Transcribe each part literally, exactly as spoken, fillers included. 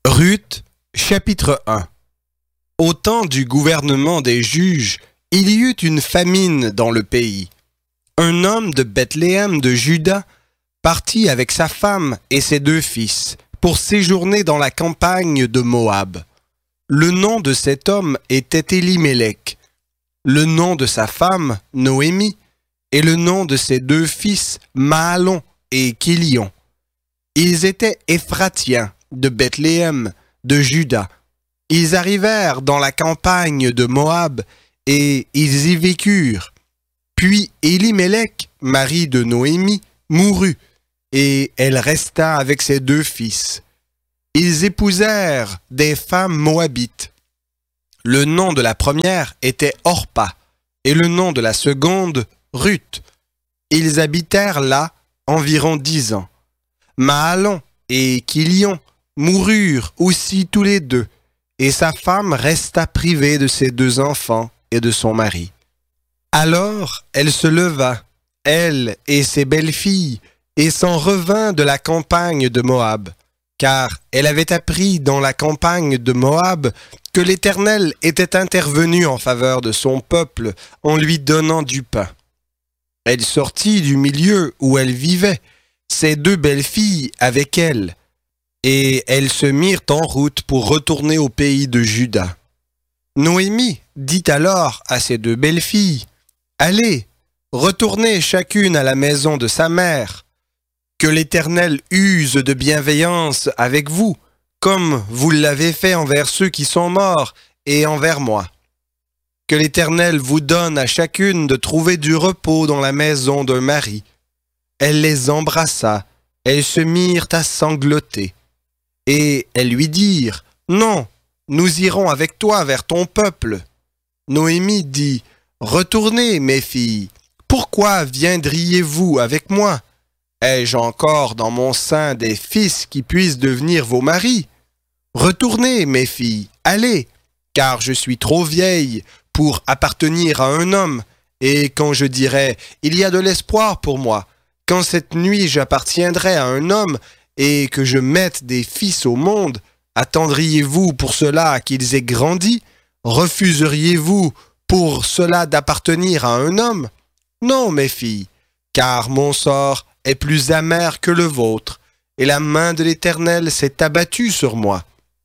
Ruth, chapitre un. Au temps du gouvernement des juges, il y eut une famine dans le pays. Un homme de Bethléem de Juda partit avec sa femme et ses deux fils pour séjourner dans la campagne de Moab. Le nom de cet homme était Élimélec, le nom de sa femme Noémie, et le nom de ses deux fils Mahalon et Kilion. Ils étaient Éphratiens de Bethléem, de Juda. Ils arrivèrent dans la campagne de Moab, et ils y vécurent. Puis Élimélec, mari de Noémie, mourut, et elle resta avec ses deux fils. Ils épousèrent des femmes moabites. Le nom de la première était Orpa, et le nom de la seconde, Ruth. Ils habitèrent là environ dix ans. Mahalon et Kilion moururent aussi tous les deux, et sa femme resta privée de ses deux enfants et de son mari. Alors elle se leva, elle et ses belles-filles, et s'en revint de la campagne de Moab, car elle avait appris dans la campagne de Moab que l'Éternel était intervenu en faveur de son peuple en lui donnant du pain. Elle sortit du milieu où elle vivait, ses deux belles-filles avec elle, et elles se mirent en route pour retourner au pays de Juda. Noémie dit alors à ses deux belles-filles, « Allez, retournez chacune à la maison de sa mère. Que l'Éternel use de bienveillance avec vous, comme vous l'avez fait envers ceux qui sont morts et envers moi. Que l'Éternel vous donne à chacune de trouver du repos dans la maison d'un mari. » Elle les embrassa, elles se mirent à sangloter. Et elles lui dirent, « Non, nous irons avec toi vers ton peuple. » Noémie dit, « Retournez, mes filles, pourquoi viendriez-vous avec moi? Ai-je encore dans mon sein des fils qui puissent devenir vos maris? Retournez, mes filles, allez, car je suis trop vieille pour appartenir à un homme, et quand je dirai, il y a de l'espoir pour moi, quand cette nuit j'appartiendrai à un homme et que je mette des fils au monde, attendriez-vous pour cela qu'ils aient grandi? Refuseriez-vous pour cela d'appartenir à un homme? Non, mes filles, car mon sort est plus amer que le vôtre, et la main de l'Éternel s'est abattue sur moi. »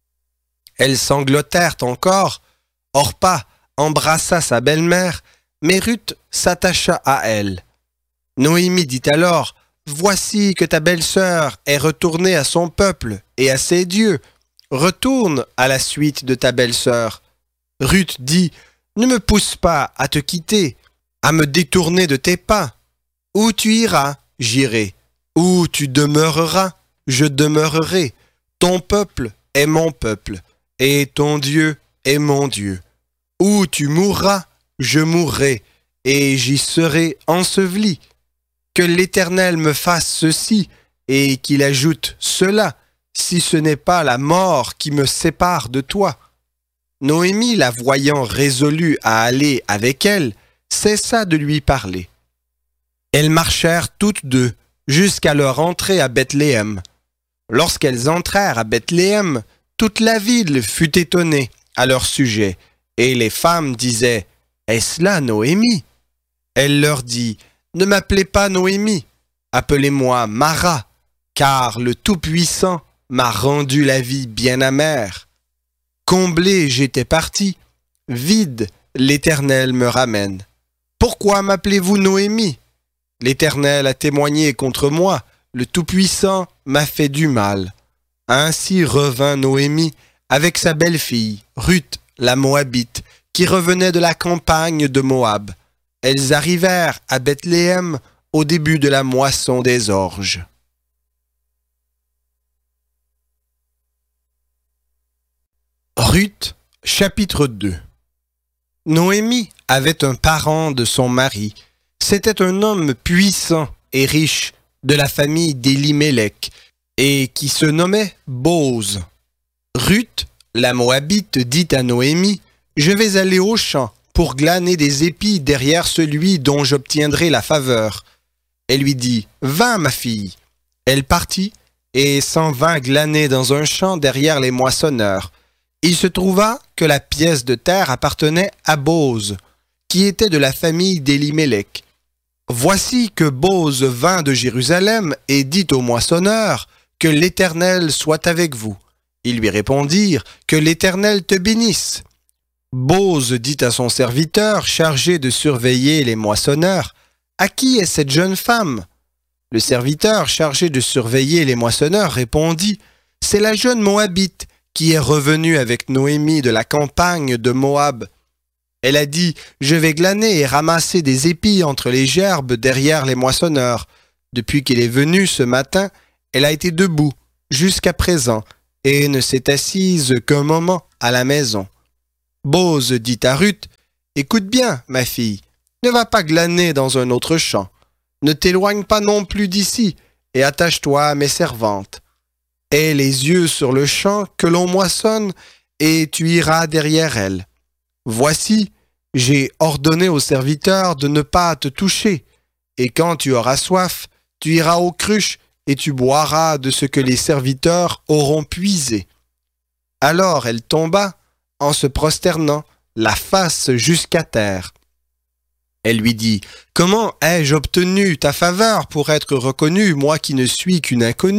Elles sanglotèrent encore. Orpa embrassa sa belle-mère, mais Ruth s'attacha à elle. Noémie dit alors, « Voici que ta belle-sœur est retournée à son peuple et à ses dieux. Retourne à la suite de ta belle-sœur. » Ruth dit, « Ne me pousse pas à te quitter, à me détourner de tes pas. Où tu iras, j'irai. Où tu demeureras, je demeurerai. Ton peuple est mon peuple, et ton Dieu est mon Dieu. Où tu mourras, je mourrai, et j'y serai enseveli. Que l'Éternel me fasse ceci, et qu'il ajoute cela, si ce n'est pas la mort qui me sépare de toi. » Noémie, la voyant résolue à aller avec elle, cessa de lui parler. Elles marchèrent toutes deux jusqu'à leur entrée à Bethléem. Lorsqu'elles entrèrent à Bethléem, toute la ville fut étonnée à leur sujet, et les femmes disaient, « Est-ce là Noémie? » Elle leur dit, « Ne m'appelez pas Noémie, appelez-moi Mara, car le Tout-Puissant m'a rendu la vie bien amère. Comblé j'étais parti, vide l'Éternel me ramène. Pourquoi m'appelez-vous Noémie? L'Éternel a témoigné contre moi, le Tout-Puissant m'a fait du mal. » Ainsi revint Noémie avec sa belle-fille, Ruth, la Moabite, qui revenait de la campagne de Moab. Elles arrivèrent à Bethléem au début de la moisson des orges. Ruth, chapitre deux. Noémie avait un parent de son mari. C'était un homme puissant et riche de la famille d'Élimélec et qui se nommait Bose. Ruth, la Moabite, dit à Noémie, « Je vais aller au champ pour glaner des épis derrière celui dont j'obtiendrai la faveur. » Elle lui dit, « Va, ma fille. » Elle partit et s'en vint glaner dans un champ derrière les moissonneurs. Il se trouva que la pièce de terre appartenait à Bose, qui était de la famille d'Élimélec. Voici que Bose vint de Jérusalem et dit aux moissonneurs « Que l'Éternel soit avec vous. » Ils lui répondirent « Que l'Éternel te bénisse. » Bose dit à son serviteur chargé de surveiller les moissonneurs « À qui est cette jeune femme ?» Le serviteur chargé de surveiller les moissonneurs répondit « C'est la jeune Moabite qui est revenue avec Noémie de la campagne de Moab. Elle a dit « Je vais glaner et ramasser des épis entre les gerbes derrière les moissonneurs. Depuis qu'elle est venue ce matin, elle a été debout jusqu'à présent et ne s'est assise qu'un moment à la maison. » Bose dit à Ruth « Écoute bien, ma fille, ne va pas glaner dans un autre champ. Ne t'éloigne pas non plus d'ici et attache-toi à mes servantes. Aie les yeux sur le champ que l'on moissonne et tu iras derrière elles. Voici, j'ai ordonné aux serviteurs de ne pas te toucher, et quand tu auras soif, tu iras aux cruches et tu boiras de ce que les serviteurs auront puisé. » Alors elle tomba, en se prosternant, la face jusqu'à terre. Elle lui dit « Comment ai-je obtenu ta faveur pour être reconnue, moi qui ne suis qu'une inconnue ?»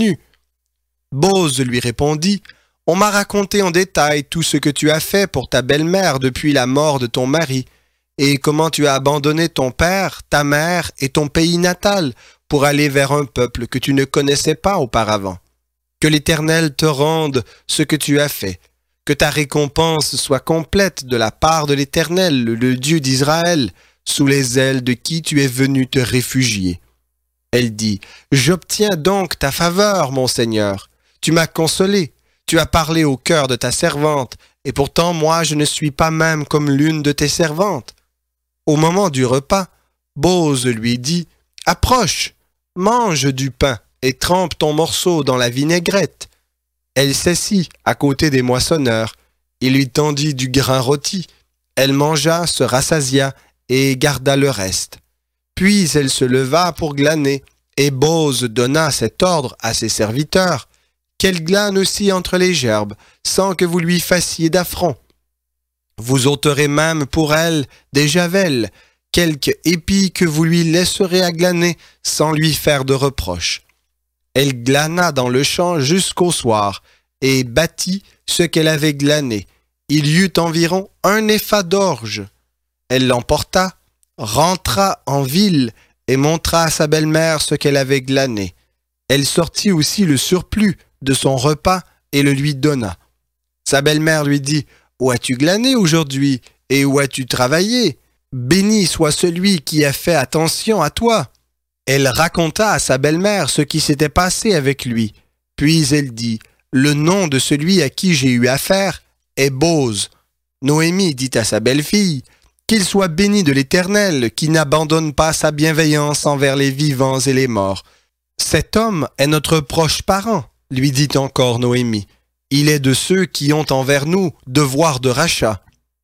Bose lui répondit « On m'a raconté en détail tout ce que tu as fait pour ta belle-mère depuis la mort de ton mari, et comment tu as abandonné ton père, ta mère et ton pays natal pour aller vers un peuple que tu ne connaissais pas auparavant. Que l'Éternel te rende ce que tu as fait, que ta récompense soit complète de la part de l'Éternel, le Dieu d'Israël, sous les ailes de qui tu es venu te réfugier. » Elle dit « J'obtiens donc ta faveur, mon Seigneur. Tu m'as consolé, tu as parlé au cœur de ta servante, et pourtant moi je ne suis pas même comme l'une de tes servantes. » Au moment du repas, Bose lui dit « Approche, mange du pain et trempe ton morceau dans la vinaigrette. » Elle s'assit à côté des moissonneurs. Il lui tendit du grain rôti. Elle mangea, se rassasia et garda le reste. Puis elle se leva pour glaner, et Bose donna cet ordre à ses serviteurs, qu'elle glane aussi entre les gerbes, sans que vous lui fassiez d'affront. Vous ôterez même pour elle des javelles, quelques épis que vous lui laisserez à glaner, sans lui faire de reproches. Elle glana dans le champ jusqu'au soir, et battit ce qu'elle avait glané. Il y eut environ un épha d'orge. Elle l'emporta, rentra en ville et montra à sa belle-mère ce qu'elle avait glané. Elle sortit aussi le surplus de son repas et le lui donna. Sa belle-mère lui dit « Où as-tu glané aujourd'hui et où as-tu travaillé? Béni soit celui qui a fait attention à toi. » Elle raconta à sa belle-mère ce qui s'était passé avec lui. Puis elle dit « Le nom de celui à qui j'ai eu affaire est Bose. » Noémie dit à sa belle-fille « Qu'il soit béni de l'Éternel, qui n'abandonne pas sa bienveillance envers les vivants et les morts. Cet homme est notre proche parent, lui dit encore Noémie. Il est de ceux qui ont envers nous devoir de rachat. »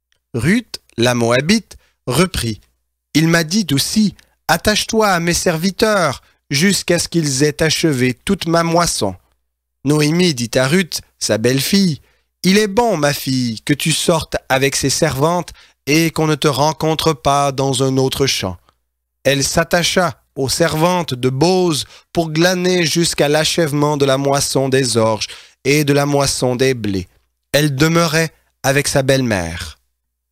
Ruth, la Moabite, reprit. « Il m'a dit aussi, attache-toi à mes serviteurs jusqu'à ce qu'ils aient achevé toute ma moisson. » Noémie dit à Ruth, sa belle-fille, « Il est bon, ma fille, que tu sortes avec ses servantes et qu'on ne te rencontre pas dans un autre champ. » Elle s'attacha aux servantes de Bose pour glaner jusqu'à l'achèvement de la moisson des orges et de la moisson des blés. Elle demeurait avec sa belle-mère.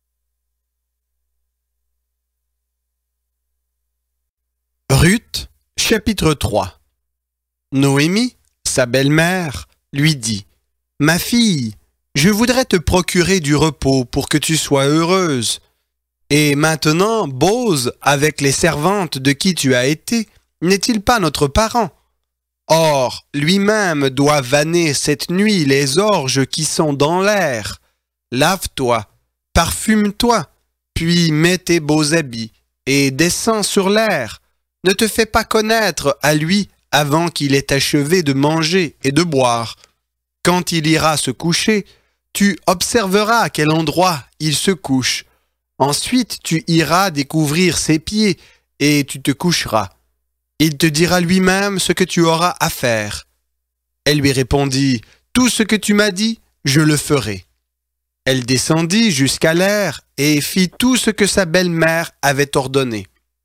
Ruth, chapitre trois. Noémie, sa belle-mère, lui dit « Ma fille, je voudrais te procurer du repos pour que tu sois heureuse. Et maintenant, Bose, avec les servantes de qui tu as été, n'est-il pas notre parent? Or, lui-même doit vanner cette nuit les orges qui sont dans l'air. Lave-toi, parfume-toi, puis mets tes beaux habits, et descends sur l'air. Ne te fais pas connaître à lui avant qu'il ait achevé de manger et de boire. Quand il ira se coucher, tu observeras à quel endroit il se couche. Ensuite, tu iras découvrir ses pieds et tu te coucheras. Il te dira lui-même ce que tu auras à faire. » Elle lui répondit, « Tout ce que tu m'as dit, je le ferai. » Elle descendit jusqu'à l'aire et fit tout ce que sa belle-mère avait ordonné.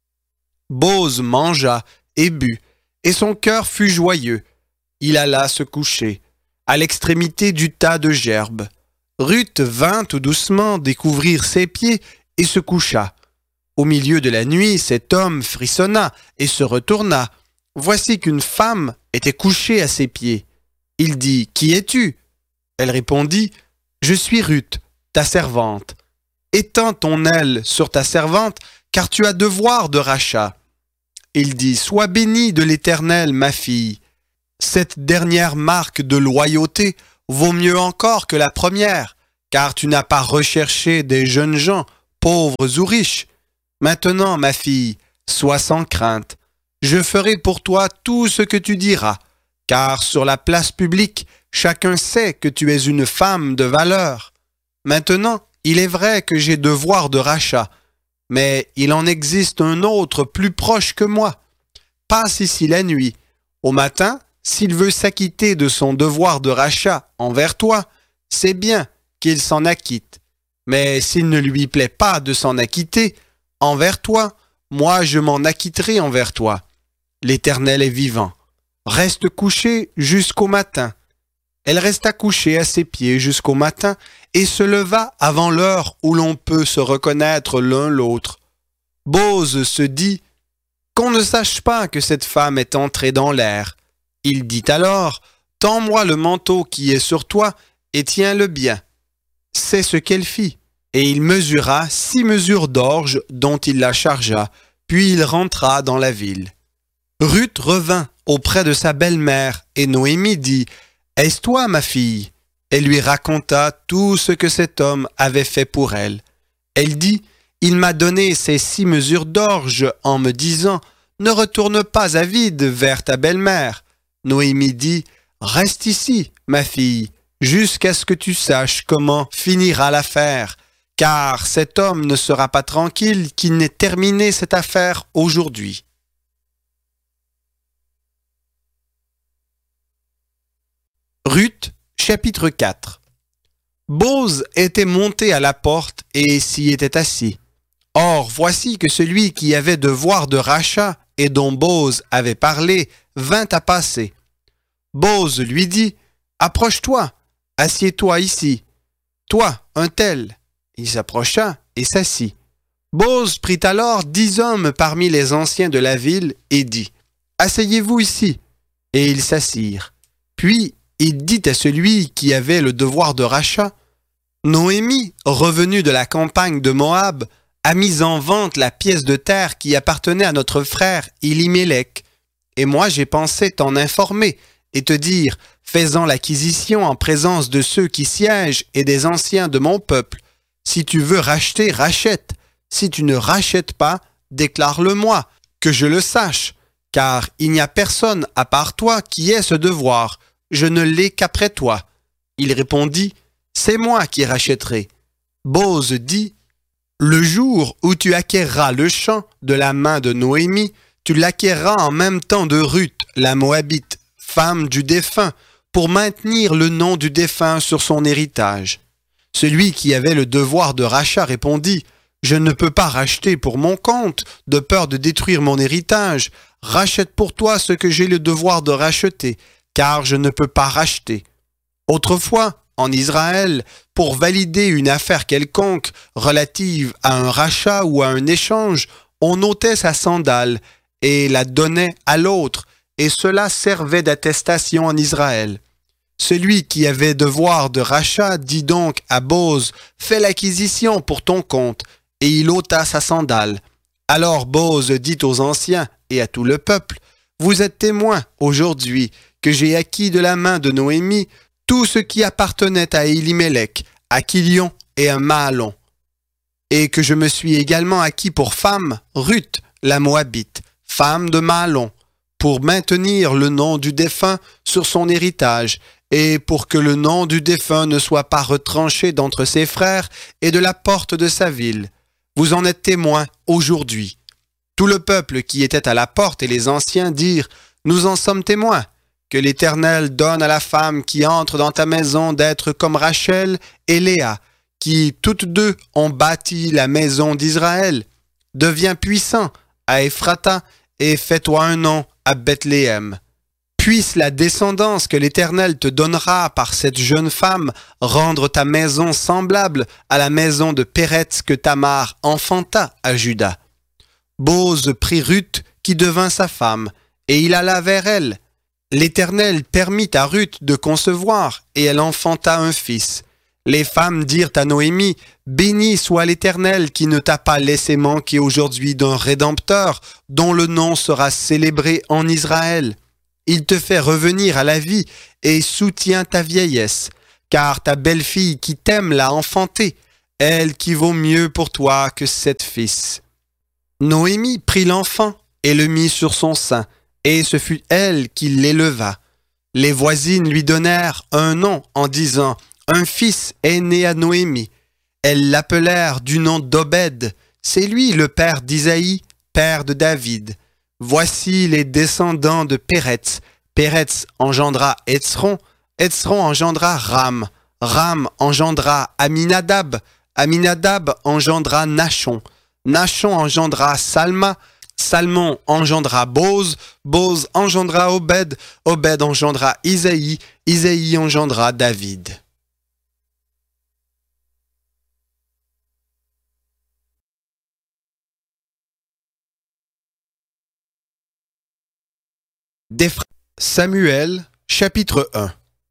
Bose mangea et but, et son cœur fut joyeux. Il alla se coucher, à l'extrémité du tas de gerbes. Ruth vint tout doucement découvrir ses pieds et se coucha. Au milieu de la nuit, cet homme frissonna et se retourna. Voici qu'une femme était couchée à ses pieds. Il dit, « Qui es-tu » Elle répondit, « Je suis Ruth, ta servante. Étends ton aile sur ta servante, car tu as devoir de rachat. » Il dit, « Sois bénie de l'Éternel, ma fille. Cette dernière marque de loyauté vaut mieux encore que la première, car tu n'as pas recherché des jeunes gens, pauvres ou riches. Maintenant, ma fille, sois sans crainte. Je ferai pour toi tout ce que tu diras, car sur la place publique, chacun sait que tu es une femme de valeur. Maintenant, il est vrai que j'ai devoir de rachat, mais il en existe un autre plus proche que moi. Passe ici la nuit. Au matin, s'il veut s'acquitter de son devoir de rachat envers toi, c'est bien qu'il s'en acquitte. Mais s'il ne lui plaît pas de s'en acquitter envers toi, moi je m'en acquitterai envers toi. L'Éternel est vivant. Reste couché jusqu'au matin. » Elle resta couchée à ses pieds jusqu'au matin et se leva avant l'heure où l'on peut se reconnaître l'un l'autre. Bose se dit, « Qu'on ne sache pas que cette femme est entrée dans l'air. » Il dit alors, « Tends-moi le manteau qui est sur toi et tiens-le bien. » C'est ce qu'elle fit, et il mesura six mesures d'orge dont il la chargea, puis il rentra dans la ville. Ruth revint auprès de sa belle-mère, et Noémie dit, « Est-ce toi, ma fille ?» Elle lui raconta tout ce que cet homme avait fait pour elle. Elle dit, « Il m'a donné ces six mesures d'orge en me disant, « Ne retourne pas à vide vers ta belle-mère. » Noémie dit, « Reste ici, ma fille, jusqu'à ce que tu saches comment finira l'affaire, car cet homme ne sera pas tranquille qu'il n'ait terminé cette affaire aujourd'hui. » Ruth, chapitre quatre. Bose était monté à la porte et s'y était assis. Or, voici que celui qui avait devoir de rachat et dont Bose avait parlé vint à passer. Bose lui dit, « Approche-toi, assieds-toi ici. Toi, un tel. » Il s'approcha et s'assit. Bose prit alors dix hommes parmi les anciens de la ville et dit, « Asseyez-vous ici. » Et ils s'assirent. Puis, il dit à celui qui avait le devoir de rachat, « Noémie, revenue de la campagne de Moab, a mis en vente la pièce de terre qui appartenait à notre frère Élimélec. Et moi j'ai pensé t'en informer et te dire, fais-en l'acquisition en présence de ceux qui siègent et des anciens de mon peuple. Si tu veux racheter, rachète. Si tu ne rachètes pas, déclare-le-moi, que je le sache, car il n'y a personne à part toi qui ait ce devoir. Je ne l'ai qu'après toi. » Il répondit, « C'est moi qui rachèterai. » Bose dit, « Le jour où tu acquerras le champ de la main de Noémie, tu l'acquerras en même temps de Ruth, la Moabite, femme du défunt, pour maintenir le nom du défunt sur son héritage. » Celui qui avait le devoir de rachat répondit, « Je ne peux pas racheter pour mon compte, de peur de détruire mon héritage. Rachète pour toi ce que j'ai le devoir de racheter, car je ne peux pas racheter. » Autrefois, en Israël, pour valider une affaire quelconque relative à un rachat ou à un échange, on ôtait sa sandale et la donnait à l'autre, et cela servait d'attestation en Israël. Celui qui avait devoir de rachat dit donc à Bose, « Fais l'acquisition pour ton compte. » Et il ôta sa sandale. Alors Bose dit aux anciens et à tout le peuple, « Vous êtes témoins aujourd'hui que j'ai acquis de la main de Noémie tout ce qui appartenait à Élimélec, à Kilion et à Mahalon, et que je me suis également acquis pour femme Ruth, la Moabite, femme de Mahalon, pour maintenir le nom du défunt sur son héritage, et pour que le nom du défunt ne soit pas retranché d'entre ses frères et de la porte de sa ville. Vous en êtes témoins aujourd'hui. » Tout le peuple qui était à la porte et les anciens dirent, « Nous en sommes témoins, que l'Éternel donne à la femme qui entre dans ta maison d'être comme Rachel et Léa, qui toutes deux ont bâti la maison d'Israël. Deviens puissant à Ephrata et fais-toi un nom à Bethléem. Puisse la descendance que l'Éternel te donnera par cette jeune femme rendre ta maison semblable à la maison de Péretz que Tamar enfanta à Juda. Bose prit Ruth qui devint sa femme, et il alla vers elle. L'Éternel permit à Ruth de concevoir, et elle enfanta un fils. Les femmes dirent à Noémie, « Béni soit l'Éternel qui ne t'a pas laissé manquer aujourd'hui d'un Rédempteur, dont le nom sera célébré en Israël. Il te fait revenir à la vie et soutient ta vieillesse, car ta belle-fille qui t'aime l'a enfantée, elle qui vaut mieux pour toi que sept fils. » Noémie prit l'enfant et le mit sur son sein, et ce fut elle qui l'éleva. Les voisines lui donnèrent un nom en disant « Un fils est né à Noémie ». Elles l'appelèrent du nom d'Obed. C'est lui le père d'Isaïe, père de David. Voici les descendants de Péretz. Péretz engendra Hetzron. Hetzron engendra Ram. Ram engendra Aminadab. Aminadab engendra Nachon. Nachon engendra Salma. Salmon engendra Bose. Bose engendra Obed. Obed engendra Isaïe. Isaïe engendra David. Samuel, chapitre un.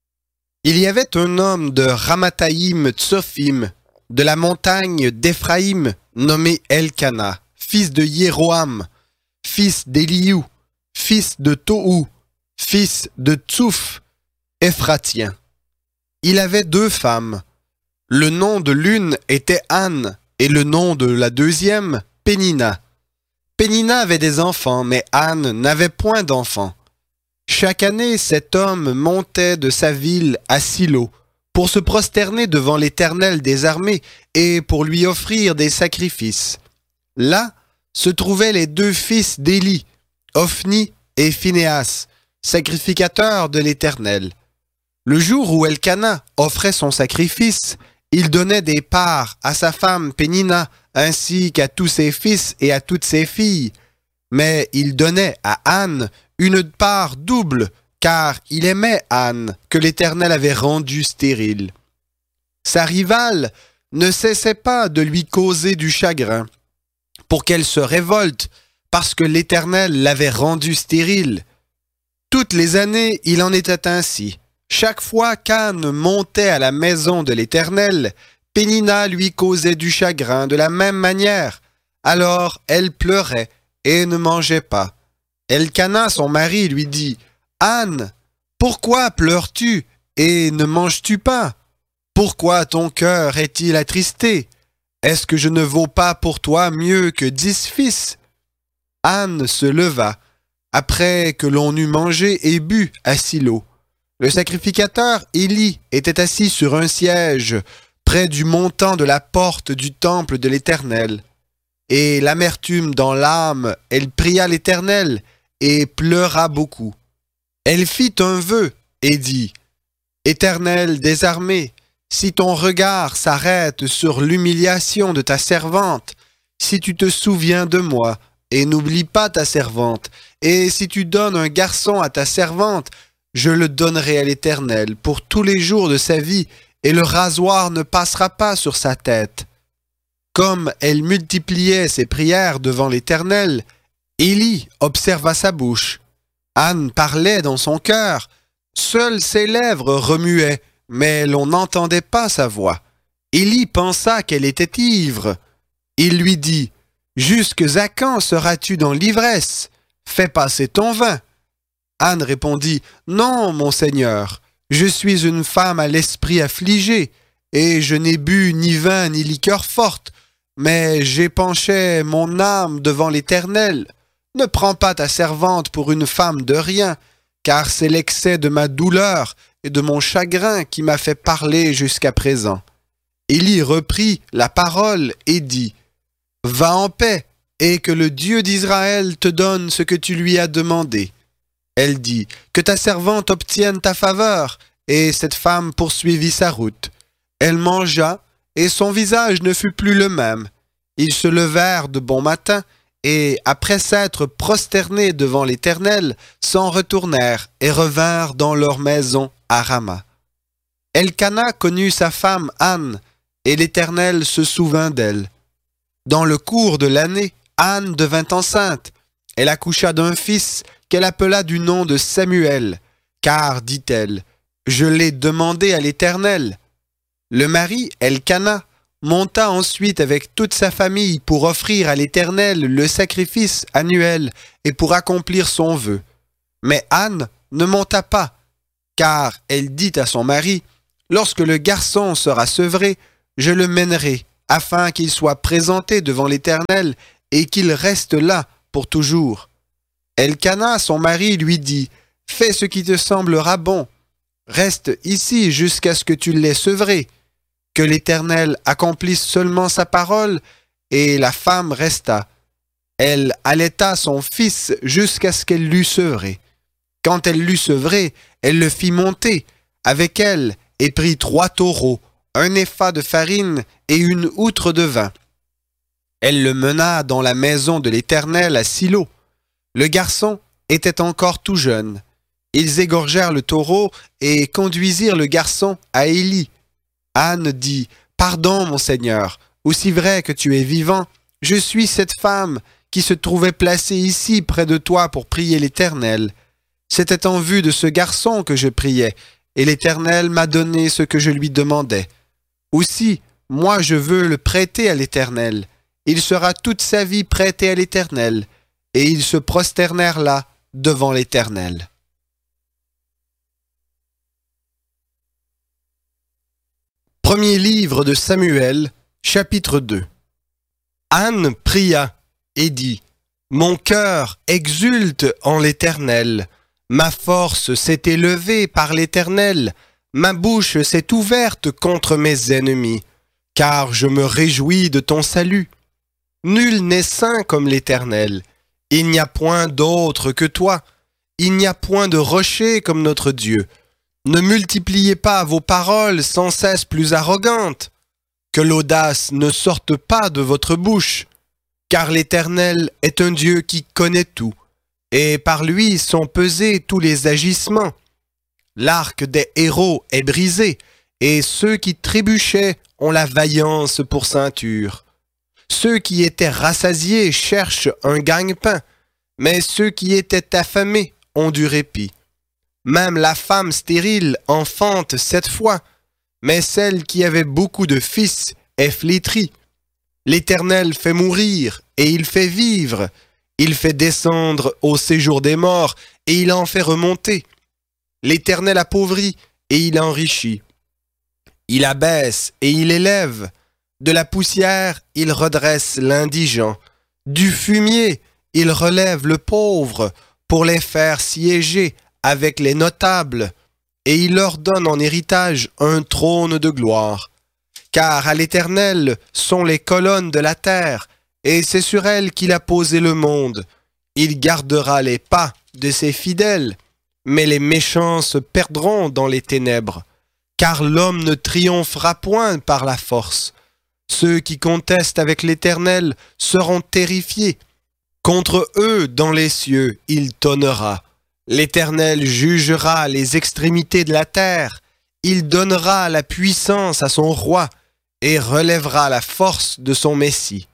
Il y avait un homme de Ramathaïm Tsophim, de la montagne d'Éphraïm, nommé Elkana, fils de Jéroham, fils d'Éliou, fils de Tohu, fils de Tsouf, Éphratien. Il avait deux femmes. Le nom de l'une était Anne, et le nom de la deuxième, Pénina. Pénina avait des enfants, mais Anne n'avait point d'enfants. Chaque année, cet homme montait de sa ville à Silo pour se prosterner devant l'Éternel des armées et pour lui offrir des sacrifices. Là se trouvaient les deux fils d'Élie, Ophni et Phinéas, sacrificateurs de l'Éternel. Le jour où Elkana offrait son sacrifice, il donnait des parts à sa femme Pénina ainsi qu'à tous ses fils et à toutes ses filles. Mais il donnait à Anne une part double, car il aimait Anne, que l'Éternel avait rendue stérile. Sa rivale ne cessait pas de lui causer du chagrin, pour qu'elle se révolte, parce que l'Éternel l'avait rendue stérile. Toutes les années, il en était ainsi. Chaque fois qu'Anne montait à la maison de l'Éternel, Pénina lui causait du chagrin de la même manière. Alors elle pleurait et ne mangeait pas. Elkana, son mari, lui dit « Anne, pourquoi pleures-tu et ne manges-tu pas? Pourquoi ton cœur est-il attristé? Est-ce que je ne vaux pas pour toi mieux que dix fils? » Anne se leva, après que l'on eut mangé et bu à Silo. Le sacrificateur Élie était assis sur un siège près du montant de la porte du temple de l'Éternel. Et l'amertume dans l'âme, elle pria l'Éternel et pleura beaucoup. Elle fit un vœu et dit, « Éternel des armées, si ton regard s'arrête sur l'humiliation de ta servante, si tu te souviens de moi et n'oublie pas ta servante, et si tu donnes un garçon à ta servante, je le donnerai à l'Éternel pour tous les jours de sa vie, et le rasoir ne passera pas sur sa tête. » Comme elle multipliait ses prières devant l'Éternel, Élie observa sa bouche. Anne parlait dans son cœur. Seules ses lèvres remuaient, mais l'on n'entendait pas sa voix. Élie pensa qu'elle était ivre. Il lui dit, « Jusque à quand seras-tu dans l'ivresse? Fais passer ton vin. » Anne répondit, « Non, mon Seigneur, je suis une femme à l'esprit affligé, et je n'ai bu ni vin ni liqueur forte, mais j'épanchais mon âme devant l'Éternel. Ne prends pas ta servante pour une femme de rien, car c'est l'excès de ma douleur et de mon chagrin qui m'a fait parler jusqu'à présent. » Élie reprit la parole et dit, « Va en paix, et que le Dieu d'Israël te donne ce que tu lui as demandé. » Elle dit, « Que ta servante obtienne ta faveur. » Et cette femme poursuivit sa route. Elle mangea, et son visage ne fut plus le même. Ils se levèrent de bon matin, et après s'être prosternés devant l'Éternel, s'en retournèrent et revinrent dans leur maison à Rama. Elkana connut sa femme Anne, et l'Éternel se souvint d'elle. Dans le cours de l'année, Anne devint enceinte. Elle accoucha d'un fils qu'elle appela du nom de Samuel, car, dit-elle, « Je l'ai demandé à l'Éternel. » Le mari, Elkana, monta ensuite avec toute sa famille pour offrir à l'Éternel le sacrifice annuel et pour accomplir son vœu. Mais Anne ne monta pas, car elle dit à son mari, « Lorsque le garçon sera sevré, je le mènerai, afin qu'il soit présenté devant l'Éternel et qu'il reste là pour toujours. » Elkana, son mari, lui dit, « Fais ce qui te semblera bon. Reste ici jusqu'à ce que tu l'aies sevré. » Que l'Éternel accomplisse seulement sa parole, et la femme resta. Elle allaita son fils jusqu'à ce qu'elle l'eût sevré. Quand elle l'eut sevré, elle le fit monter avec elle et prit trois taureaux, un épha de farine et une outre de vin. Elle le mena dans la maison de l'Éternel à Silo. Le garçon était encore tout jeune. Ils égorgèrent le taureau et conduisirent le garçon à Élie. Anne dit, « Pardon, mon Seigneur, aussi vrai que tu es vivant, je suis cette femme qui se trouvait placée ici près de toi pour prier l'Éternel. C'était en vue de ce garçon que je priais, et l'Éternel m'a donné ce que je lui demandais. Aussi, moi je veux le prêter à l'Éternel. Il sera toute sa vie prêté à l'Éternel. » Et ils se prosternèrent là devant l'Éternel. Premier livre de Samuel, chapitre deux. Anne pria et dit, « Mon cœur exulte en l'Éternel. Ma force s'est élevée par l'Éternel. Ma bouche s'est ouverte contre mes ennemis, car je me réjouis de ton salut. Nul n'est saint comme l'Éternel. Il n'y a point d'autre que toi. Il n'y a point de rocher comme notre Dieu. Ne multipliez pas vos paroles sans cesse plus arrogantes. Que l'audace ne sorte pas de votre bouche. Car l'Éternel est un Dieu qui connaît tout, et par lui sont pesés tous les agissements. L'arc des héros est brisé, et ceux qui trébuchaient ont la vaillance pour ceinture. Ceux qui étaient rassasiés cherchent un gagne-pain, mais ceux qui étaient affamés ont du répit. Même la femme stérile enfante sept fois, mais celle qui avait beaucoup de fils est flétrie. L'Éternel fait mourir et il fait vivre. Il fait descendre au séjour des morts et il en fait remonter. L'Éternel appauvrit et il enrichit. Il abaisse et il élève. De la poussière, il redresse l'indigent. Du fumier, il relève le pauvre pour les faire siéger avec les notables, et il leur donne en héritage un trône de gloire. Car à l'Éternel sont les colonnes de la terre, et c'est sur elles qu'il a posé le monde. Il gardera les pas de ses fidèles, mais les méchants se perdront dans les ténèbres, car l'homme ne triomphera point par la force. Ceux qui contestent avec l'Éternel seront terrifiés. Contre eux, dans les cieux, il tonnera. L'Éternel jugera les extrémités de la terre. Il donnera la puissance à son roi et relèvera la force de son Messie.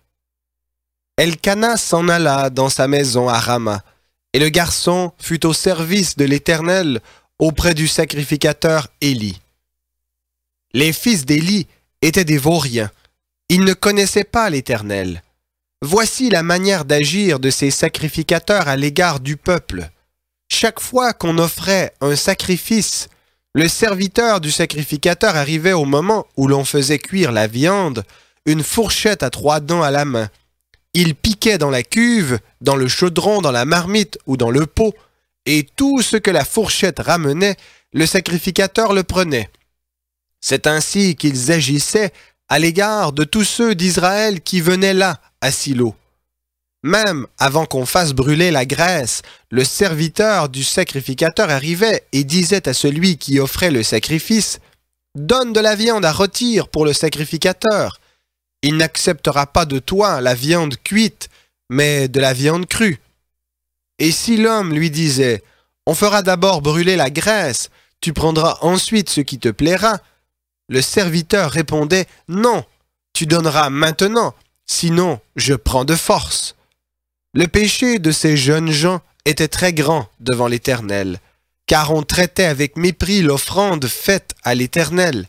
Elkana s'en alla dans sa maison à Rama, et le garçon fut au service de l'Éternel auprès du sacrificateur Élie. Les fils d'Élie étaient des vauriens. Ils ne connaissaient pas l'Éternel. Voici la manière d'agir de ces sacrificateurs à l'égard du peuple. Chaque fois qu'on offrait un sacrifice, le serviteur du sacrificateur arrivait au moment où l'on faisait cuire la viande, une fourchette à trois dents à la main. Il piquait dans la cuve, dans le chaudron, dans la marmite ou dans le pot, et tout ce que la fourchette ramenait, le sacrificateur le prenait. C'est ainsi qu'ils agissaient à l'égard de tous ceux d'Israël qui venaient là, à Silo. Même avant qu'on fasse brûler la graisse, le serviteur du sacrificateur arrivait et disait à celui qui offrait le sacrifice « Donne de la viande à rôtir pour le sacrificateur. Il n'acceptera pas de toi la viande cuite, mais de la viande crue. » Et si l'homme lui disait « On fera d'abord brûler la graisse, tu prendras ensuite ce qui te plaira », le serviteur répondait « Non, tu donneras maintenant, sinon je prends de force. » Le péché de ces jeunes gens était très grand devant l'Éternel, car on traitait avec mépris l'offrande faite à l'Éternel.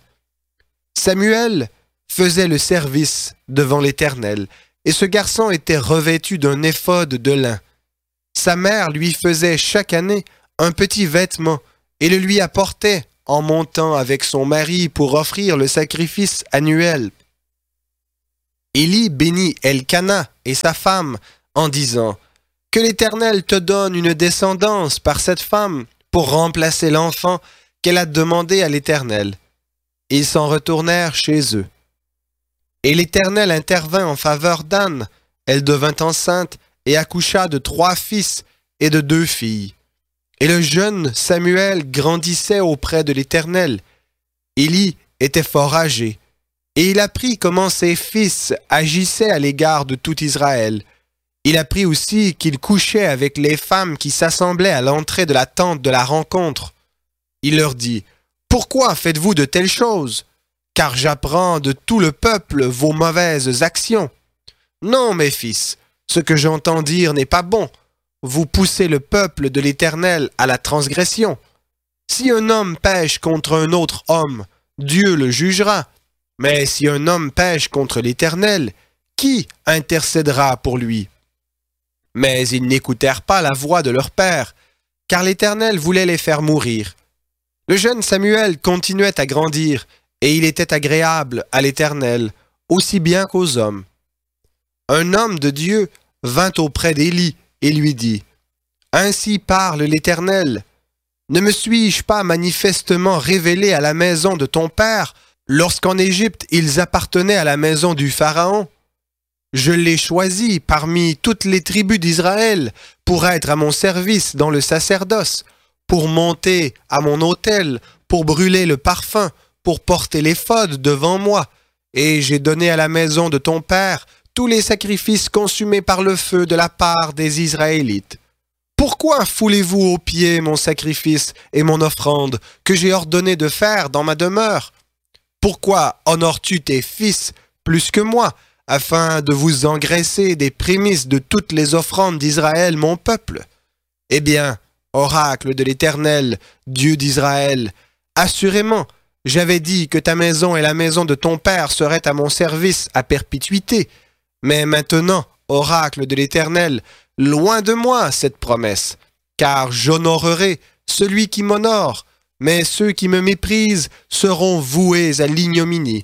Samuel faisait le service devant l'Éternel, et ce garçon était revêtu d'un éphod de lin. Sa mère lui faisait chaque année un petit vêtement et le lui apportait en montant avec son mari pour offrir le sacrifice annuel. Élie bénit Elkana et sa femme en disant « Que l'Éternel te donne une descendance par cette femme pour remplacer l'enfant qu'elle a demandé à l'Éternel. » Ils s'en retournèrent chez eux. Et l'Éternel intervint en faveur d'Anne. Elle devint enceinte et accoucha de trois fils et de deux filles. Et le jeune Samuel grandissait auprès de l'Éternel. Élie était fort âgé, et il apprit comment ses fils agissaient à l'égard de tout Israël. Il apprit aussi qu'il couchait avec les femmes qui s'assemblaient à l'entrée de la tente de la rencontre. Il leur dit, « Pourquoi faites-vous de telles choses? Car j'apprends de tout le peuple vos mauvaises actions. Non, mes fils, ce que j'entends dire n'est pas bon. Vous poussez le peuple de l'Éternel à la transgression. Si un homme pêche contre un autre homme, Dieu le jugera. Mais si un homme pêche contre l'Éternel, qui intercédera pour lui? » Mais ils n'écoutèrent pas la voix de leur père, car l'Éternel voulait les faire mourir. Le jeune Samuel continuait à grandir, et il était agréable à l'Éternel, aussi bien qu'aux hommes. Un homme de Dieu vint auprès d'Élie et lui dit, « Ainsi parle l'Éternel. Ne me suis-je pas manifestement révélé à la maison de ton père, lorsqu'en Égypte ils appartenaient à la maison du Pharaon? Je l'ai choisi parmi toutes les tribus d'Israël pour être à mon service dans le sacerdoce, pour monter à mon autel, pour brûler le parfum, pour porter l'éphod devant moi. Et j'ai donné à la maison de ton père tous les sacrifices consumés par le feu de la part des Israélites. Pourquoi foulez-vous aux pieds mon sacrifice et mon offrande que j'ai ordonné de faire dans ma demeure? Pourquoi honores-tu tes fils plus que moi, afin de vous engraisser des prémices de toutes les offrandes d'Israël, mon peuple? Eh bien, oracle de l'Éternel, Dieu d'Israël, assurément, j'avais dit que ta maison et la maison de ton père seraient à mon service à perpétuité. Mais maintenant, oracle de l'Éternel, loin de moi cette promesse, car j'honorerai celui qui m'honore, mais ceux qui me méprisent seront voués à l'ignominie.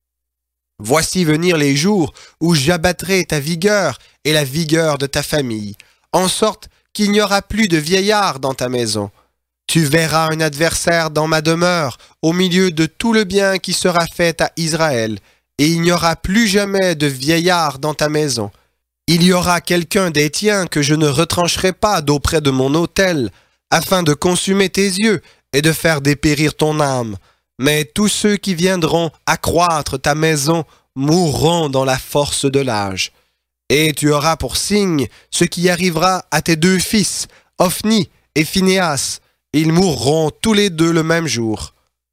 Voici venir les jours où j'abattrai ta vigueur et la vigueur de ta famille, en sorte qu'il n'y aura plus de vieillards dans ta maison. Tu verras un adversaire dans ma demeure, au milieu de tout le bien qui sera fait à Israël, et il n'y aura plus jamais de vieillard dans ta maison. Il y aura quelqu'un des tiens que je ne retrancherai pas d'auprès de mon autel, afin de consumer tes yeux et de faire dépérir ton âme. Mais tous ceux qui viendront accroître ta maison mourront dans la force de l'âge. Et tu auras pour signe ce qui arrivera à tes deux fils, Ophni et Phinéas. Ils mourront tous les deux le même jour.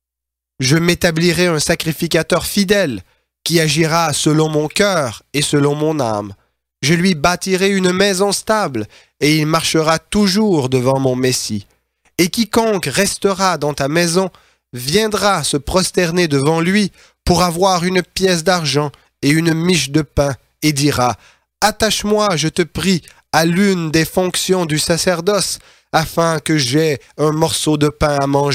Je m'établirai un sacrificateur fidèle, qui agira selon mon cœur et selon mon âme. Je lui bâtirai une maison stable, et il marchera toujours devant mon Messie. Et quiconque restera dans ta maison viendra se prosterner devant lui pour avoir une pièce d'argent et une miche de pain, et dira « Attache-moi, je te prie, à l'une des fonctions du sacerdoce, afin que j'aie un morceau de pain à manger. »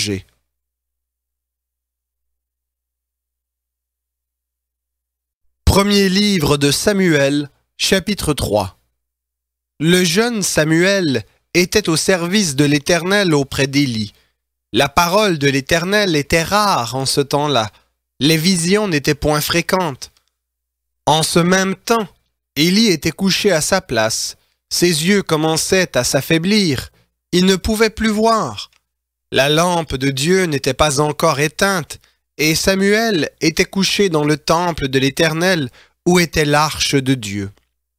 Premier livre de Samuel, chapitre trois. Le jeune Samuel était au service de l'Éternel auprès d'Élie. La parole de l'Éternel était rare en ce temps-là. Les visions n'étaient point fréquentes. En ce même temps, Élie était couché à sa place, Ses yeux commençaient à s'affaiblir. Il ne pouvait plus voir. La lampe de Dieu n'était pas encore éteinte, et Samuel était couché dans le temple de l'Éternel, où était l'arche de Dieu.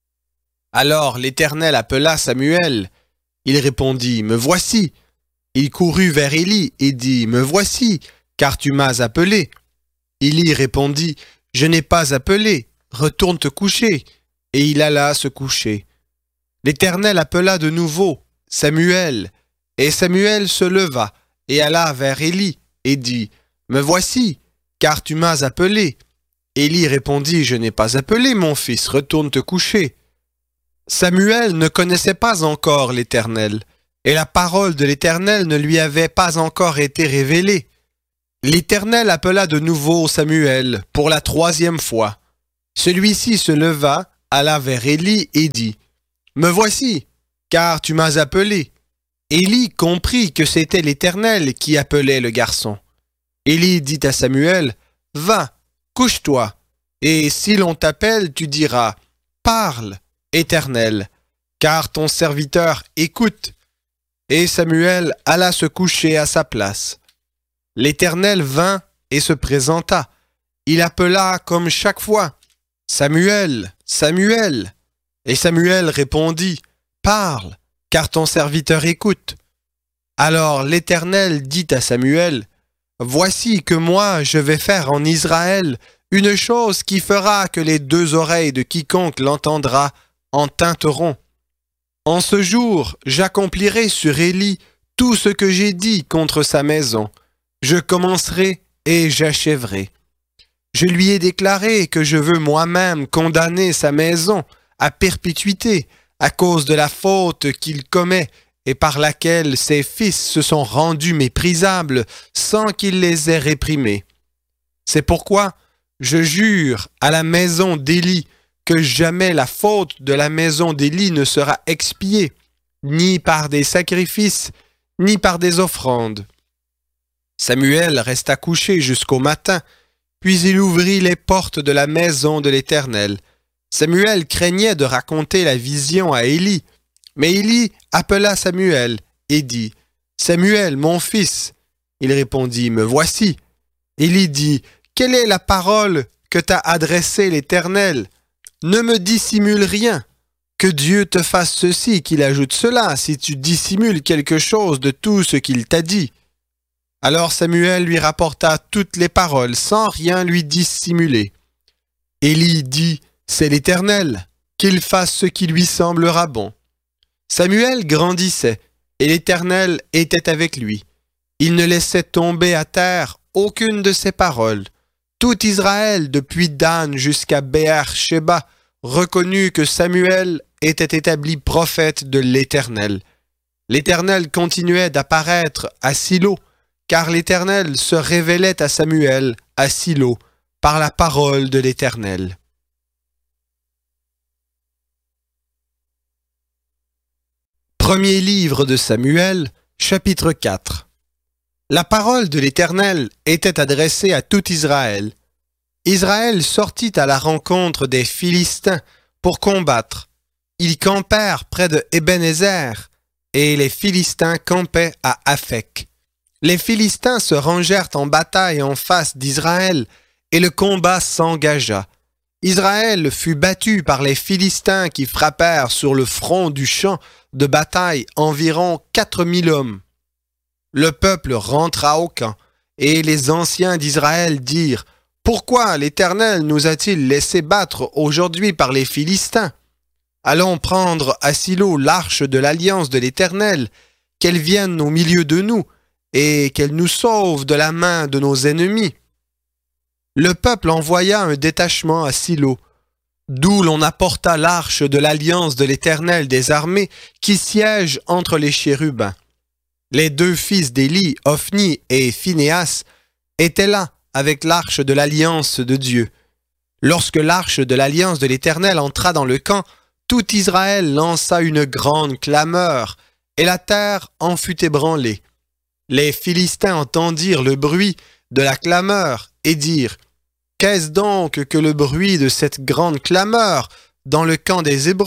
Alors l'Éternel appela Samuel. Il répondit, « Me voici. » Il courut vers Élie et dit, « Me voici, car tu m'as appelé. » Élie répondit, « Je n'ai pas appelé, retourne te coucher. » Et il alla se coucher. L'Éternel appela de nouveau, « Samuel. » Et Samuel se leva et alla vers Élie et dit, « Me voici, car tu m'as appelé. » Élie répondit, « Je n'ai pas appelé, mon fils, retourne te coucher. » Samuel ne connaissait pas encore l'Éternel, et la parole de l'Éternel ne lui avait pas encore été révélée. L'Éternel appela de nouveau Samuel pour la troisième fois. Celui-ci se leva, alla vers Élie et dit, « Me voici, car tu m'as appelé. » Élie comprit que c'était l'Éternel qui appelait le garçon. Élie dit à Samuel, « Va, couche-toi, et si l'on t'appelle, tu diras, « Parle, Éternel, car ton serviteur écoute. » Et Samuel alla se coucher à sa place. L'Éternel vint et se présenta. Il appela comme chaque fois, « Samuel, Samuel !» Et Samuel répondit, « Parle, car ton serviteur écoute. » Alors l'Éternel dit à Samuel, « Voici que moi je vais faire en Israël une chose qui fera que les deux oreilles de quiconque l'entendra en tinteront. En ce jour, j'accomplirai sur Élie tout ce que j'ai dit contre sa maison. Je commencerai et j'achèverai. Je lui ai déclaré que je veux moi-même condamner sa maison à perpétuité à cause de la faute qu'il commet et par laquelle ses fils se sont rendus méprisables sans qu'il les ait réprimés. C'est pourquoi je jure à la maison d'Élie que jamais la faute de la maison d'Élie ne sera expiée, ni par des sacrifices, ni par des offrandes. » Samuel resta couché jusqu'au matin, puis il ouvrit les portes de la maison de l'Éternel. Samuel craignait de raconter la vision à Élie, mais Élie appela Samuel et dit, « Samuel, mon fils. » Il répondit, « Me voici. » Élie dit, « Quelle est la parole que t'a adressée l'Éternel? Ne me dissimule rien. Que Dieu te fasse ceci, qu'il ajoute cela, si tu dissimules quelque chose de tout ce qu'il t'a dit. » Alors Samuel lui rapporta toutes les paroles, sans rien lui dissimuler. Élie dit, « C'est l'Éternel, qu'il fasse ce qui lui semblera bon. » Samuel grandissait, et l'Éternel était avec lui. Il ne laissait tomber à terre aucune de ses paroles. Tout Israël, depuis Dan jusqu'à Béer-Shéba, reconnut que Samuel était établi prophète de l'Éternel. L'Éternel continuait d'apparaître à Silo, car l'Éternel se révélait à Samuel à Silo par la parole de l'Éternel. Premier livre de Samuel, chapitre quatre. La parole de l'Éternel était adressée à tout Israël. Israël sortit à la rencontre des Philistins pour combattre. Ils campèrent près de Ébenezer, et les Philistins campaient à Aphek. Les Philistins se rangèrent en bataille en face d'Israël, et le combat s'engagea. Israël fut battu par les Philistins qui frappèrent sur le front du champ de bataille environ quatre mille hommes. Le peuple rentra au camp, et les anciens d'Israël dirent, « Pourquoi l'Éternel nous a-t-il laissé battre aujourd'hui par les Philistins? Allons prendre à Silo l'arche de l'alliance de l'Éternel, qu'elle vienne au milieu de nous, et qu'elle nous sauve de la main de nos ennemis. » Le peuple envoya un détachement à Silo, d'où l'on apporta l'arche de l'alliance de l'Éternel des armées qui siège entre les chérubins. Les deux fils d'Élie, Ophni et Phinéas, étaient là avec l'arche de l'alliance de Dieu. Lorsque l'arche de l'alliance de l'Éternel entra dans le camp, tout Israël lança une grande clameur, et la terre en fut ébranlée. Les Philistins entendirent le bruit de la clameur et dirent, « Qu'est-ce donc que le bruit de cette grande clameur dans le camp des Hébreux? »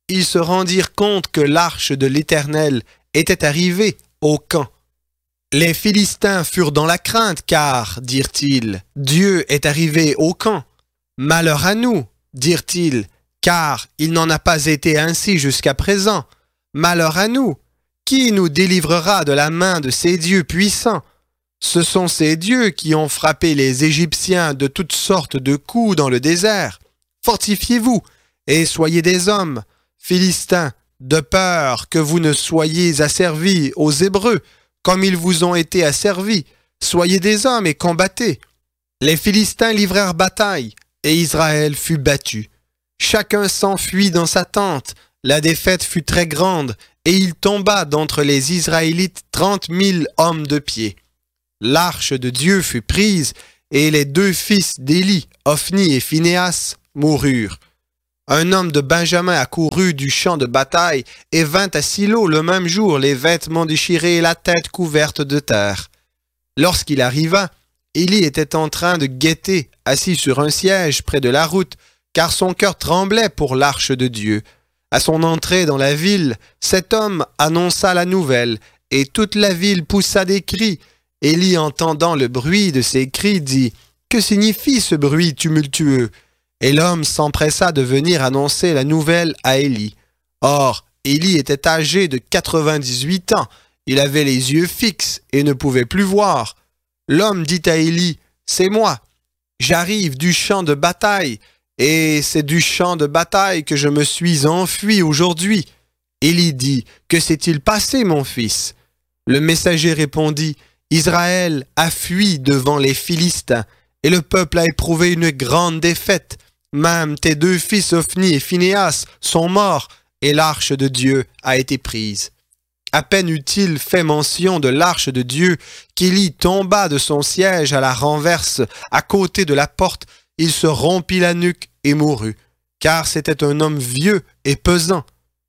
ils se rendirent compte que l'arche de l'Éternel était arrivée au camp. Les Philistins furent dans la crainte, car, dirent-ils, Dieu est arrivé au camp. Malheur à nous, dirent-ils, car il n'en a pas été ainsi jusqu'à présent. Malheur à nous, qui nous délivrera de la main de ces dieux puissants? Ce sont ces dieux qui ont frappé les Égyptiens de toutes sortes de coups dans le désert. Fortifiez-vous et soyez des hommes, Philistins, de peur que vous ne soyez asservis aux Hébreux, comme ils vous ont été asservis. Soyez des hommes et combattez. Les Philistins livrèrent bataille, et Israël fut battu. Chacun s'enfuit dans sa tente. La défaite fut très grande, et il tomba d'entre les Israélites trente mille hommes de pied. L'arche de Dieu fut prise, et les deux fils d'Éli, Ophni et Phinéas, moururent. Un homme de Benjamin accourut du champ de bataille et vint à Silo le même jour, les vêtements déchirés et la tête couverte de terre. Lorsqu'il arriva, Éli était en train de guetter, assis sur un siège près de la route, car son cœur tremblait pour l'arche de Dieu. À son entrée dans la ville, cet homme annonça la nouvelle, et toute la ville poussa des cris. Éli, entendant le bruit de ces cris, dit « Que signifie ce bruit tumultueux ?» Et l'homme s'empressa de venir annoncer la nouvelle à Éli. Or, Éli était âgé de quatre-vingt-dix-huit ans. Il avait les yeux fixes et ne pouvait plus voir. L'homme dit à Éli, « C'est moi. J'arrive du champ de bataille, et c'est du champ de bataille que je me suis enfui aujourd'hui. » Éli dit, « Que s'est-il passé, mon fils ?» Le messager répondit, « Israël a fui devant les Philistins, et le peuple a éprouvé une grande défaite. Même tes deux fils Ophni et Phinéas sont morts, et l'arche de Dieu a été prise. » À peine eut-il fait mention de l'arche de Dieu qu'Éli tomba de son siège à la renverse, à côté de la porte. Il se rompit la nuque et mourut, car c'était un homme vieux et pesant.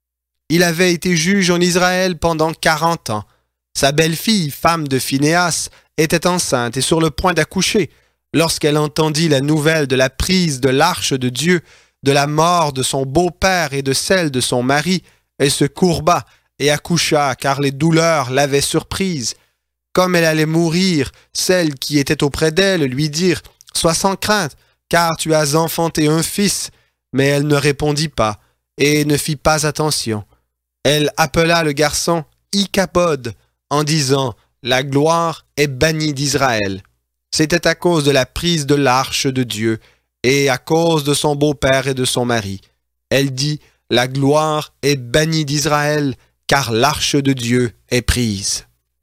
Il avait été juge en Israël pendant quarante ans. Sa belle-fille, femme de Phinéas, était enceinte et sur le point d'accoucher. Lorsqu'elle entendit la nouvelle de la prise de l'arche de Dieu, de la mort de son beau-père et de celle de son mari, elle se courba et accoucha, car les douleurs l'avaient surprise. Comme elle allait mourir, celles qui étaient auprès d'elle lui dirent « Sois sans crainte, car tu as enfanté un fils. » Mais elle ne répondit pas et ne fit pas attention. Elle appela le garçon Ichabod en disant « La gloire est bannie d'Israël. » C'était à cause de la prise de l'arche de Dieu et à cause de son beau-père et de son mari. Elle dit « La gloire est bannie d'Israël, car l'arche de Dieu est prise. »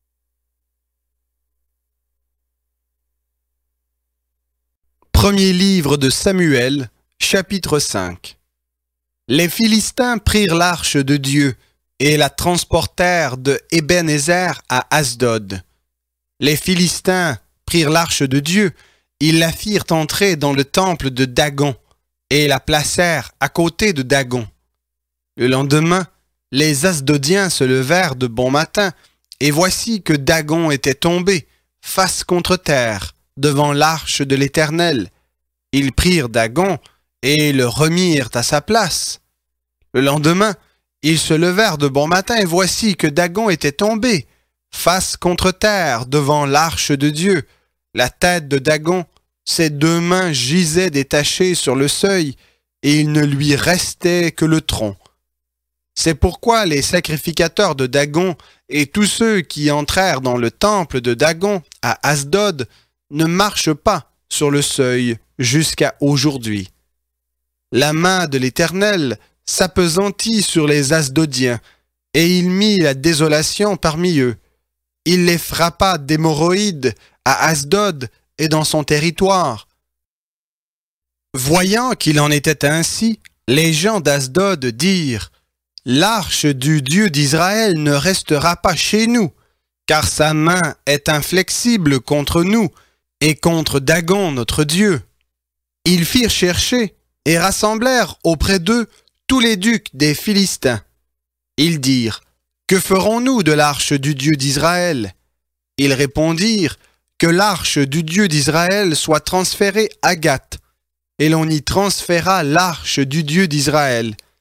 Premier livre de Samuel, chapitre cinq. Les Philistins prirent l'arche de Dieu et la transportèrent de Ébenezer à Asdod. Les Philistins prirent l'arche de Dieu, ils la firent entrer dans le temple de Dagon et la placèrent à côté de Dagon. Le lendemain, les Asdodiens se levèrent de bon matin, et voici que Dagon était tombé, face contre terre, devant l'arche de l'Éternel. Ils prirent Dagon et le remirent à sa place. Le lendemain, ils se levèrent de bon matin, et voici que Dagon était tombé, face contre terre, devant l'arche de Dieu. La tête de Dagon, ses deux mains gisaient détachées sur le seuil, et il ne lui restait que le tronc. C'est pourquoi les sacrificateurs de Dagon et tous ceux qui entrèrent dans le temple de Dagon à Asdod ne marchent pas sur le seuil jusqu'à aujourd'hui. La main de l'Éternel s'appesantit sur les Asdodiens, et il mit la désolation parmi eux. Il les frappa d'hémorroïdes à Asdod et dans son territoire. Voyant qu'il en était ainsi, les gens d'Asdod dirent « L'arche du Dieu d'Israël ne restera pas chez nous, car sa main est inflexible contre nous et contre Dagon notre Dieu. » Ils firent chercher et rassemblèrent auprès d'eux tous les ducs des Philistins. Ils dirent « Que ferons-nous de l'arche du Dieu d'Israël » Ils répondirent « Que l'arche du Dieu d'Israël soit transférée à Gath. » Et l'on y transféra l'arche du Dieu d'Israël.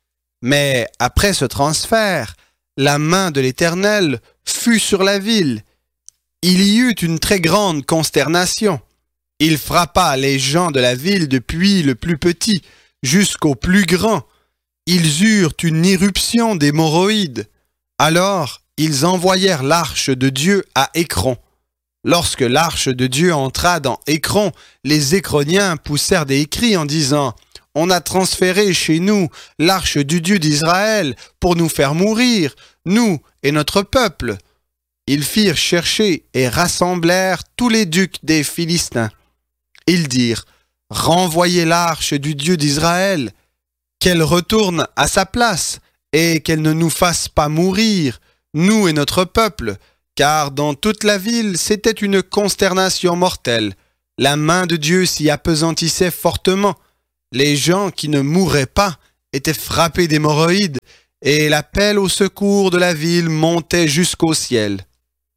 Mais après ce transfert, la main de l'Éternel fut sur la ville. Il y eut une très grande consternation. Il frappa les gens de la ville depuis le plus petit jusqu'au plus grand. Ils eurent une irruption d'hémorroïdes. Alors, ils envoyèrent l'arche de Dieu à Écron. Lorsque l'arche de Dieu entra dans Écron, les Écroniens poussèrent des cris en disant « On a transféré chez nous l'arche du Dieu d'Israël pour nous faire mourir, nous et notre peuple. » Ils firent chercher et rassemblèrent tous les ducs des Philistins. Ils dirent « Renvoyez l'arche du Dieu d'Israël, qu'elle retourne à sa place et qu'elle ne nous fasse pas mourir, nous et notre peuple, car dans toute la ville, c'était une consternation mortelle. La main de Dieu s'y appesantissait fortement. Les gens qui ne mouraient pas étaient frappés d'hémorroïdes, et l'appel au secours de la ville montait jusqu'au ciel.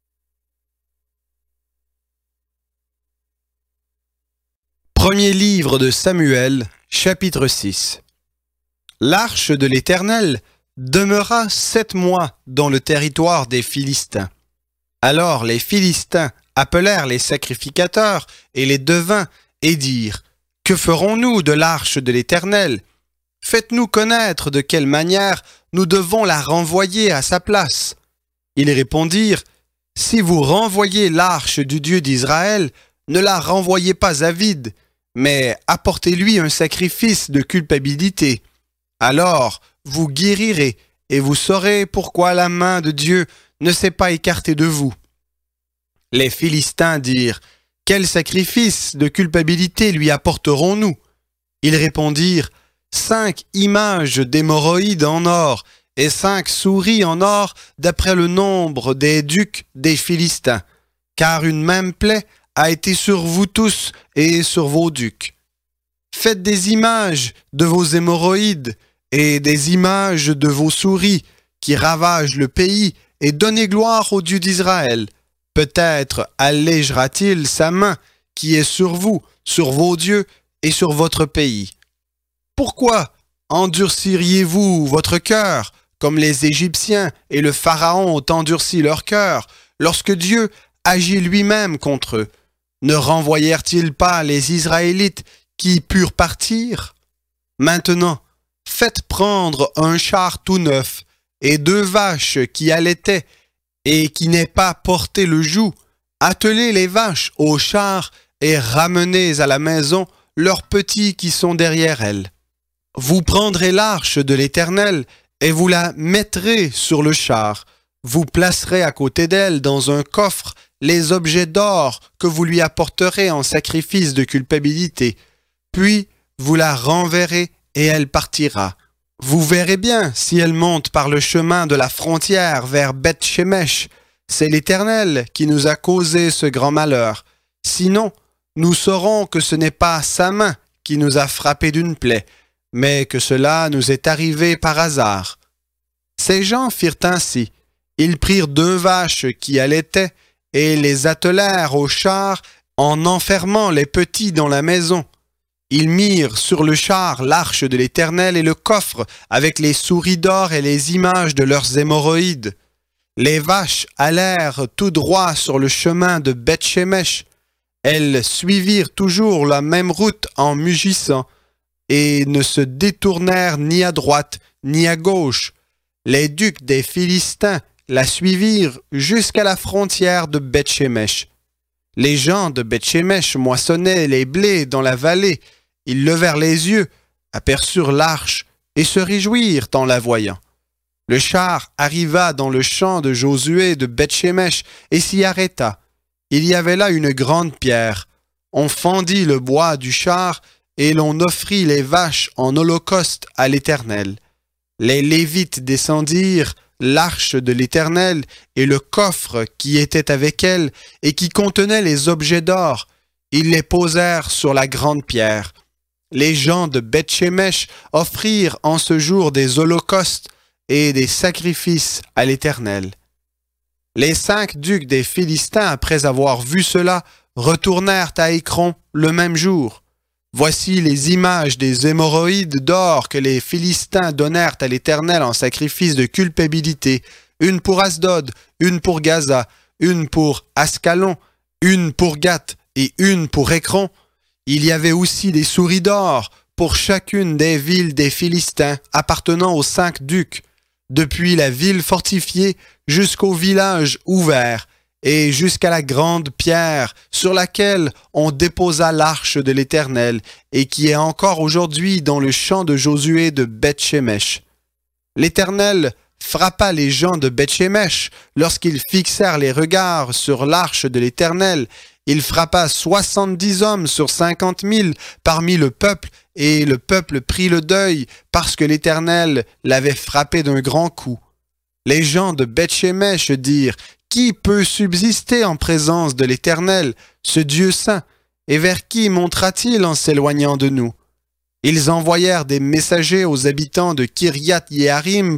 Premier livre de Samuel, chapitre six. L'arche de l'Éternel demeura sept mois dans le territoire des Philistins. Alors les Philistins appelèrent les sacrificateurs et les devins et dirent « Que ferons-nous de l'arche de l'Éternel? Faites-nous connaître de quelle manière nous devons la renvoyer à sa place. » Ils répondirent « Si vous renvoyez l'arche du Dieu d'Israël, ne la renvoyez pas à vide, mais apportez-lui un sacrifice de culpabilité. Alors vous guérirez et vous saurez pourquoi la main de Dieu ne s'est pas écartée de vous. » Les Philistins dirent « Quel sacrifice de culpabilité lui apporterons-nous » Ils répondirent « Cinq images d'hémorroïdes en or et cinq souris en or d'après le nombre des ducs des Philistins, car une même plaie a été sur vous tous et sur vos ducs. Faites des images de vos hémorroïdes et des images de vos souris qui ravagent le pays et donnez gloire au Dieu d'Israël. Peut-être allégera-t-il sa main qui est sur vous, sur vos dieux et sur votre pays. Pourquoi endurciriez-vous votre cœur comme les Égyptiens et le Pharaon ont endurci leur cœur lorsque Dieu agit lui-même contre eux? Ne renvoyèrent-ils pas les Israélites qui purent partir? Maintenant, faites prendre un char tout neuf et deux vaches qui allaitaient et qui n'aient pas porté le joug. Attelez les vaches au char et ramenez à la maison leurs petits qui sont derrière elles. Vous prendrez l'arche de l'Éternel et vous la mettrez sur le char. Vous placerez à côté d'elle dans un coffre les objets d'or que vous lui apporterez en sacrifice de culpabilité. Puis vous la renverrez et elle partira. Vous verrez bien si elle monte par le chemin de la frontière vers Beth-Shemesh. C'est l'Éternel qui nous a causé ce grand malheur. Sinon, nous saurons que ce n'est pas sa main qui nous a frappés d'une plaie, mais que cela nous est arrivé par hasard. » Ces gens firent ainsi. Ils prirent deux vaches qui allaitaient et les attelèrent au char en enfermant les petits dans la maison. Ils mirent sur le char l'arche de l'Éternel et le coffre avec les souris d'or et les images de leurs hémorroïdes. Les vaches allèrent tout droit sur le chemin de Beth-Shemesh. Elles suivirent toujours la même route en mugissant et ne se détournèrent ni à droite ni à gauche. Les ducs des Philistins la suivirent jusqu'à la frontière de Beth-Shemesh. Les gens de Beth-Shemesh moissonnaient les blés dans la vallée. Ils levèrent les yeux, aperçurent l'arche et se réjouirent en la voyant. Le char arriva dans le champ de Josué de Beth-Shemesh et s'y arrêta. Il y avait là une grande pierre. On fendit le bois du char et l'on offrit les vaches en holocauste à l'Éternel. Les Lévites descendirent l'arche de l'Éternel et le coffre qui était avec elle et qui contenait les objets d'or. Ils les posèrent sur la grande pierre. Les gens de Beth-Shemesh offrirent en ce jour des holocaustes et des sacrifices à l'Éternel. Les cinq ducs des Philistins, après avoir vu cela, retournèrent à Écron le même jour. Voici les images des hémorroïdes d'or que les Philistins donnèrent à l'Éternel en sacrifice de culpabilité, une pour Asdod, une pour Gaza, une pour Ascalon, une pour Gath et une pour Écron. Il y avait aussi des souris d'or pour chacune des villes des Philistins appartenant aux cinq ducs, depuis la ville fortifiée jusqu'au village ouvert, et jusqu'à la grande pierre sur laquelle on déposa l'arche de l'Éternel et qui est encore aujourd'hui dans le champ de Josué de Beth-Shemesh. L'Éternel frappa les gens de Beth-Shemesh lorsqu'ils fixèrent les regards sur l'arche de l'Éternel. Il frappa soixante-dix hommes sur cinquante mille parmi le peuple, et le peuple prit le deuil parce que l'Éternel l'avait frappé d'un grand coup. Les gens de Beth-Shemesh dirent: qui peut subsister en présence de l'Éternel, ce Dieu saint, et vers qui montera-t-il en s'éloignant de nous? Ils envoyèrent des messagers aux habitants de Kiriath-Yearim